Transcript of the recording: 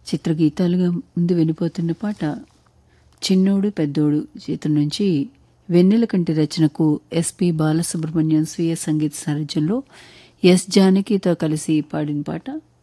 చిత్రగీతాలుగా ముందు వినిపోతున్న పాట చిన్నోడు పెద్దోడు చిత్రం నుంచి వెన్నెల కంటి రచనకు ఎస్పి బాలసుబ్రహ్మణ్యం స్వీయ సంగీత సారథ్యంలో ఎస్ జానకితో కలిసి పాడిన పాట.